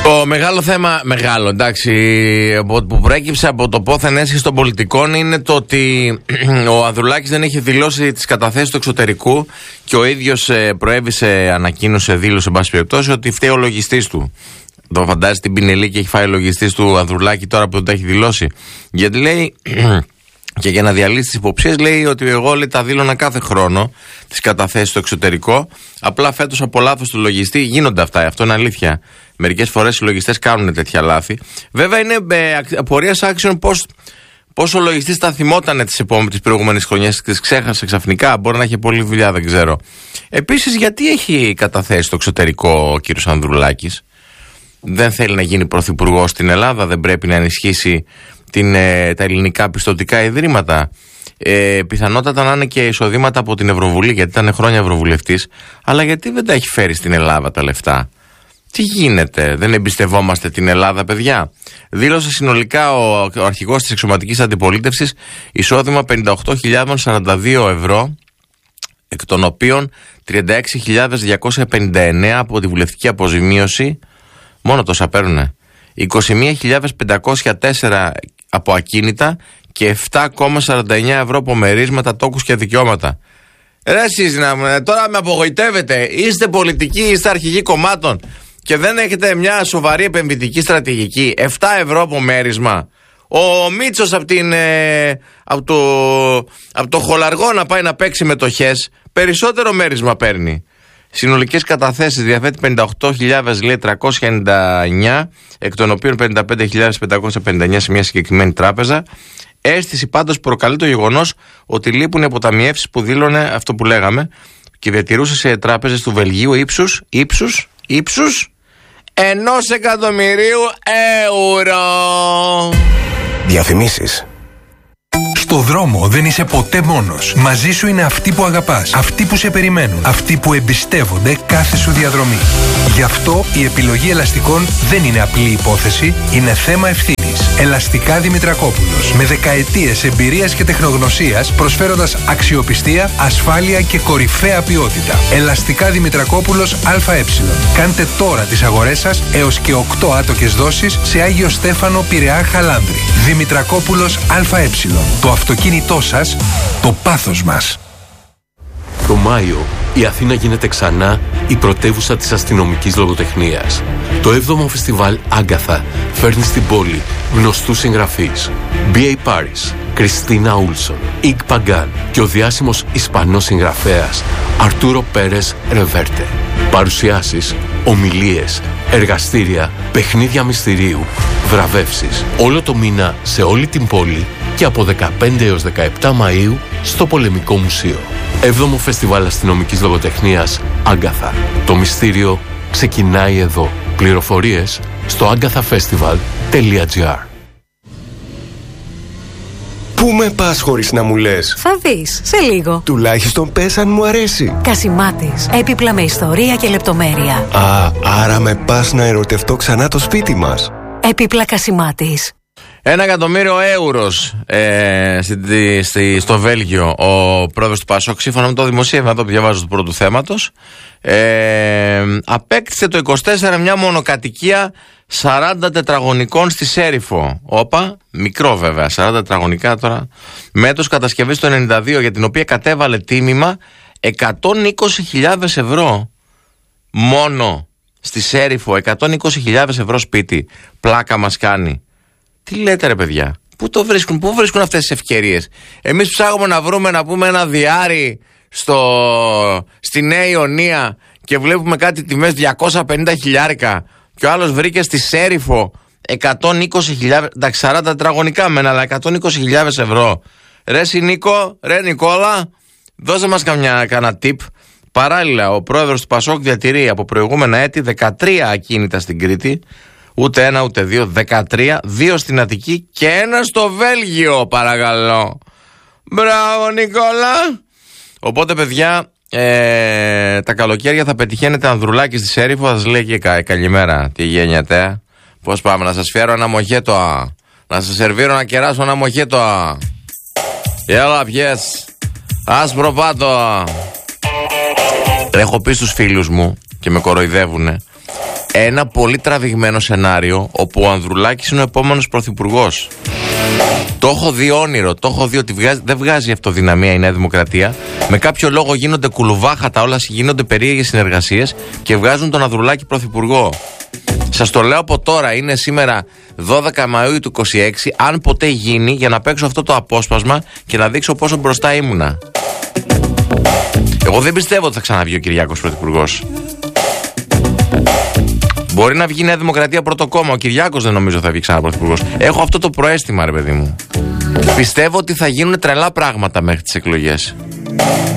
Το μεγάλο θέμα, που προέκυψε από το πόθεν έσχεση των πολιτικών είναι το ότι ο Ανδρουλάκης δεν έχει δηλώσει τις καταθέσεις του εξωτερικού και ο ίδιος ανακοίνωσε, δήλωσε, εν πάση περιπτώσει, ότι φταίει ο λογιστής του. Το φαντάζεσαι την πινελή και έχει φάει ο λογιστής του Ανδρουλάκη τώρα που δεν το έχει δηλώσει. Γιατί λέει, και για να διαλύσει τις υποψίες, λέει ότι εγώ τα δήλωνα κάθε χρόνο τις καταθέσεις στο εξωτερικό. Απλά φέτος από λάθος του λογιστή γίνονται αυτά. Αυτό είναι αλήθεια. Μερικές φορές οι λογιστές κάνουν τέτοια λάθη. Βέβαια είναι απορίας άξιων πώς ο λογιστής τα θυμότανε τις προηγούμενες χρονιές και τις ξέχασε ξαφνικά. Μπορεί να έχει πολλή δουλειά, δεν ξέρω. Επίσης, γιατί έχει καταθέσει στο εξωτερικό ο κύριος Ανδρουλάκης? Δεν θέλει να γίνει πρωθυπουργός στην Ελλάδα? Δεν πρέπει να ενισχύσει τα ελληνικά πιστωτικά ιδρύματα? Πιθανότατα να είναι και εισοδήματα από την Ευρωβουλή, γιατί ήταν χρόνια ευρωβουλευτής. Αλλά γιατί δεν τα έχει φέρει στην Ελλάδα τα λεφτά? Τι γίνεται, δεν εμπιστευόμαστε την Ελλάδα, παιδιά? Δήλωσε συνολικά ο αρχηγός της εξωματικής αντιπολίτευσης εισόδημα 58.042 ευρώ, εκ των οποίων 36.259 από τη βουλευτική αποζημίωση. Μόνο τόσα παίρνουνε. 21.504 από ακίνητα και 7,49 ευρώ από μερίσματα, τόκους και δικαιώματα. Ρε εσείς, τώρα με απογοητεύετε. Είστε πολιτικοί, είστε αρχηγοί κομμάτων και δεν έχετε μια σοβαρή επενδυτική στρατηγική. 7 ευρώ από μέρισμα. Ο Μίτσος από το Χολαργό να πάει να παίξει μετοχές, περισσότερο μέρισμα παίρνει. Συνολικές καταθέσεις διαθέτει 58.399, εκ των οποίων 55.559 σε μια συγκεκριμένη τράπεζα. Αίσθηση πάντως προκαλεί το γεγονός ότι λείπουν αποταμιεύσεις που δήλωνε αυτό που λέγαμε και διατηρούσε σε τράπεζες του Βελγίου ύψους 1.000.000 ευρώ. Διαφημίσεις. Στο δρόμο δεν είσαι ποτέ μόνος. Μαζί σου είναι αυτοί που αγαπάς, αυτοί που σε περιμένουν, αυτοί που εμπιστεύονται κάθε σου διαδρομή. Γι' αυτό η επιλογή ελαστικών δεν είναι απλή υπόθεση, είναι θέμα ευθύνης. Ελαστικά Δημητρακόπουλος. Με δεκαετίες εμπειρίας και τεχνογνωσίας, προσφέροντας αξιοπιστία, ασφάλεια και κορυφαία ποιότητα. Ελαστικά Δημητρακόπουλος ΑΕ. Κάντε τώρα τις αγορές σας έως και 8 άτοκες δόσεις σε Άγιο Στέφανο, Πειραιά, Χαλάνδρη. Δημητρακόπουλος ΑΕ. Το αυτοκίνητό σας, το πάθος μας. Το Μάιο η Αθήνα γίνεται ξανά η πρωτεύουσα της αστυνομικής λογοτεχνίας. Το 7ο φεστιβάλ Άγκαθα φέρνει στην πόλη γνωστούς συγγραφείς. B.A. Paris, Κριστίνα Ούλσον, Ικ Παγκάν και ο διάσημος Ισπανός συγγραφέας Αρτούρο Πέρες Ρεβέρτε. Παρουσιάσεις, ομιλίες, εργαστήρια, παιχνίδια μυστηρίου, βραβεύσεις. Όλο το μήνα σε όλη την πόλη και από 15 έως 17 Μαΐου στο Πολεμικό Μουσείο. 7ο Φεστιβάλ Αστυνομικής Λογοτεχνίας Άγκαθα. Το μυστήριο ξεκινάει εδώ. Πληροφορίες στο agathafestival.gr. Πού με πας χωρίς να μου λες? Θα δεις, σε λίγο. Τουλάχιστον πες αν μου αρέσει. Κασιμάτης, έπιπλα με ιστορία και λεπτομέρεια. Άρα με πας να ερωτευτώ ξανά το σπίτι μας. Έπιπλα Κασιμάτης. 1.000.000 ευρώς στο Βέλγιο ο πρόεδρος του ΠΑΣΟΚ, σύμφωνα με το δημοσίευμα εδώ που διαβάζω του πρώτου θέματος, απέκτησε το 24 μια μονοκατοικία 40 τετραγωνικών στη Σέριφο. Όπα, μικρό βέβαια, 40 τετραγωνικά τώρα. Με έτος κατασκευής το 92, για την οποία κατέβαλε τίμημα 120.000 ευρώ. Μόνο στη Σέριφο 120.000 ευρώ σπίτι. Πλάκα μας κάνει. Τι λέτε ρε παιδιά, πού βρίσκουν αυτές τις ευκαιρίες? Εμείς ψάχνουμε να βρούμε, να πούμε, ένα διάρρη στη Νέα Ιωνία και βλέπουμε κάτι τιμές 250 χιλιάρικα και ο άλλος βρήκε στη Σέριφο 120.000, εντάξει 40 τετραγωνικά μεν, αλλά 120.000 ευρώ. Ρε Νίκο, ρε Νικόλα, δώσε μας κανένα tip. Παράλληλα, ο πρόεδρος του ΠΑΣΟΚ διατηρεί από προηγούμενα έτη 13 ακίνητα στην Κρήτη. Ούτε ένα ούτε δύο, 13, 2 στην Αττική και 1 στο Βέλγιο, παρακαλώ. Μπράβο Νικόλα. Οπότε παιδιά, τα καλοκαίρια θα πετυχαίνετε Ανδρουλάκη στη Σέριφο, θα σας λέει και καλημέρα, τι γίνεται? Πώς πάμε, να σας φέρω ένα μοχέτο, να σας σερβίρω να κεράσω ένα μοχέτο. Έλα πιες, άσπρο πάτο. Έχω πει στους φίλους μου και με κοροϊδεύουνε ένα πολύ τραβηγμένο σενάριο όπου ο Ανδρουλάκης είναι ο επόμενος πρωθυπουργός. Το έχω δει όνειρο, το έχω δει ότι δεν βγάζει αυτοδυναμία η Νέα Δημοκρατία. Με κάποιο λόγο γίνονται κουλουβάχατα όλα, γίνονται περίεργες συνεργασίες και βγάζουν τον Ανδρουλάκη πρωθυπουργό. Σας το λέω από τώρα, είναι σήμερα 12 Μαΐου του 26, αν ποτέ γίνει, για να παίξω αυτό το απόσπασμα και να δείξω πόσο μπροστά ήμουνα. Εγώ δεν πιστεύω ότι θα ξαναβγεί ο Κυριάκος πρωθυπουργός. Μπορεί να βγει η Νέα Δημοκρατία πρώτο κόμμα. Ο Κυριάκος δεν νομίζω θα βγει ξανά πρωθυπουργός. Έχω αυτό το προαίσθημα, ρε παιδί μου. Πιστεύω ότι θα γίνουν τρελά πράγματα μέχρι τις εκλογές.